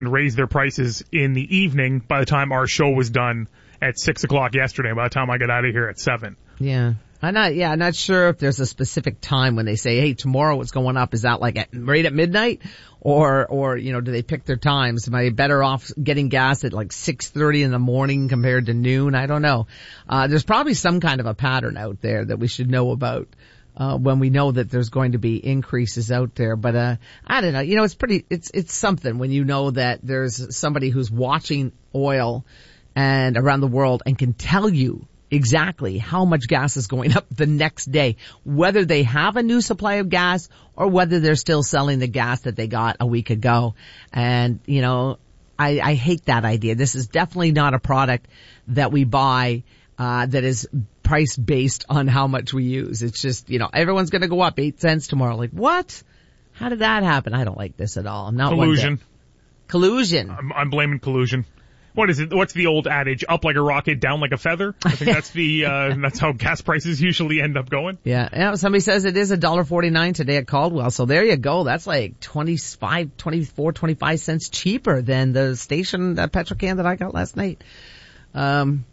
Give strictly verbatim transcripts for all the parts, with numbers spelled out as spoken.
raised their prices in the evening by the time our show was done at six o'clock yesterday, by the time I got out of here at seven. Yeah. I'm not, yeah, I'm not sure if there's a specific time when they say, hey, tomorrow it's going up. Is that like at, right at midnight? Or, or, you know, do they pick their times? Am I better off getting gas at like six thirty in the morning compared to noon? I don't know. Uh, there's probably some kind of a pattern out there that we should know about, uh, when we know that there's going to be increases out there. But, uh, I don't know. You know, it's pretty, it's, it's something when you know that there's somebody who's watching oil and around the world and can tell you exactly how much gas is going up the next day, whether they have a new supply of gas or whether they're still selling the gas that they got a week ago. And, you know, I, I hate that idea. This is definitely not a product that we buy, uh, that is price based on how much we use. It's just, you know, everyone's going to go up eight cents tomorrow. Like, what? How did that happen? I don't like this at all. I'm not collusion. Collusion. I'm, I'm blaming collusion. What is it? What's the old adage? Up like a rocket, down like a feather? I think that's the, uh, that's how gas prices usually end up going. Yeah. Yeah. Somebody says it is a dollar forty-nine today at Caldwell. So there you go. That's like twenty-five, twenty-four, twenty-five cents cheaper than the station, the petrol can that I got last night. Um,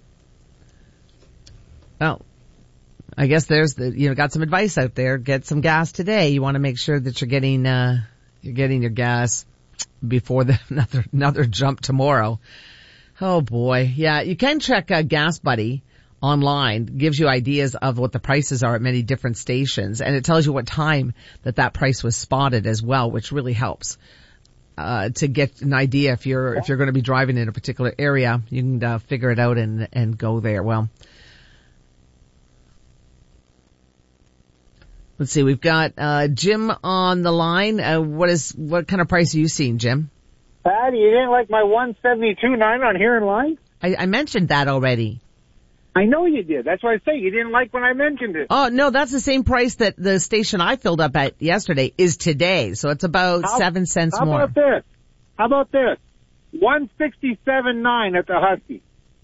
well, I guess there's the, you know, got some advice out there. Get some gas today. You want to make sure that you're getting, uh, you're getting your gas before the another, another jump tomorrow. Oh boy. Yeah, you can check uh, Gas Buddy online. It gives you ideas of what the prices are at many different stations, and it tells you what time that that price was spotted as well, which really helps uh to get an idea if you're if you're going to be driving in a particular area. You can uh, figure it out and and go there. Well, let's see. We've got uh Jim on the line. Uh, what is what kind of price are you seeing, Jim? Patty, you didn't like my one seventy-two point nine on here in line? I, I mentioned that already. I know you did. That's why I say you didn't like when I mentioned it. Oh, no, that's the same price that the station I filled up at yesterday is today. So it's about how, seven cents how more. How about this? How about this? one sixty-seven point nine at the Husky.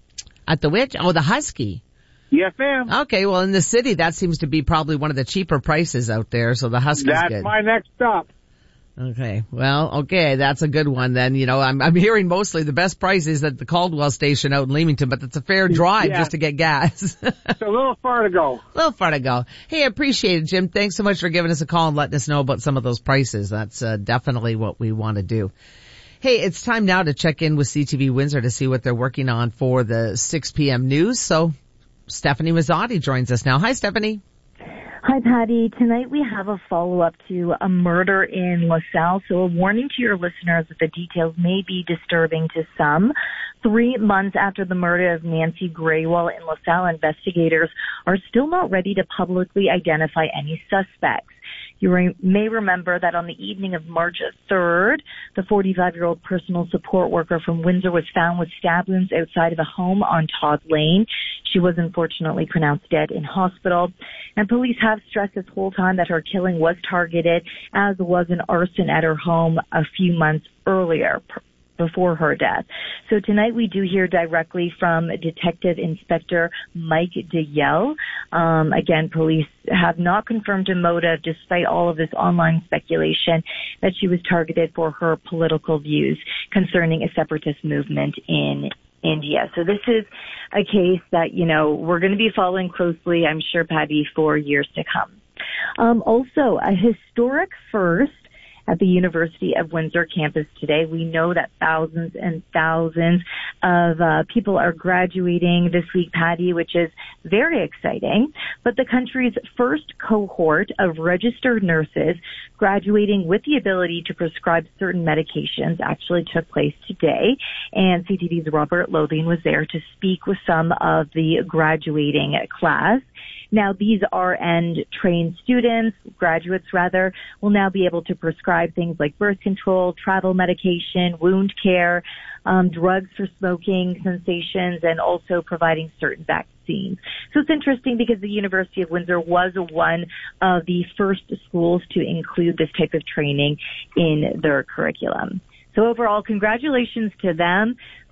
At the which? Oh, the Husky. Yes, ma'am. Okay, well, in the city, that seems to be probably one of the cheaper prices out there. So the Husky's That's good. That's my next stop. Okay. Well, okay. That's a good one then. You know, I'm, I'm hearing mostly the best prices at the Caldwell station out in Leamington, but it's a fair drive yeah. just to get gas. It's a little far to go. A little far to go. Hey, I appreciate it, Jim. Thanks so much for giving us a call and letting us know about some of those prices. That's uh, definitely what we want to do. Hey, it's time now to check in with C T V Windsor to see what they're working on for the six p.m. news. So Stephanie Mazzotti joins us now. Hi, Stephanie. Hi, Patty. Tonight we have a follow-up to a murder in LaSalle, so a warning to your listeners that the details may be disturbing to some. Three months after the murder of Nancy Graywell in LaSalle, investigators are still not ready to publicly identify any suspects. You re- may remember that on the evening of March third, the forty-five-year-old personal support worker from Windsor was found with stab wounds outside of a home on Todd Lane. She was unfortunately pronounced dead in hospital. And police have stressed this whole time that her killing was targeted, as was an arson at her home a few months earlier, before her death. So tonight we do hear directly from Detective Inspector Mike DeYell. Um, again, police have not confirmed a motive despite all of this online speculation that she was targeted for her political views concerning a separatist movement in India. So this is a case that, you know, we're going to be following closely, I'm sure, Patty, for years to come. Um, also, a historic first at the University of Windsor campus today. We know that thousands and thousands of uh, people are graduating this week, Patty, which is very exciting. But the country's first cohort of registered nurses graduating with the ability to prescribe certain medications actually took place today. And C T V's Robert Lothing was there to speak with some of the graduating class. Now, these R N-trained students, graduates rather, will now be able to prescribe things like birth control, travel medication, wound care, um, drugs for smoking cessations, and also providing certain vaccines. So it's interesting because the University of Windsor was one of the first schools to include this type of training in their curriculum. So overall, congratulations to them.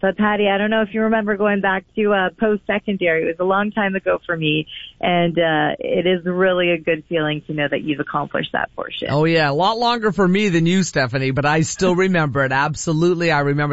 But Patty, I don't know if you remember going back to uh, post-secondary. It was a long time ago for me, and uh, it is really a good feeling to know that you've accomplished that portion. Oh yeah, a lot longer for me than you, Stephanie, but I still remember it. Absolutely, I remember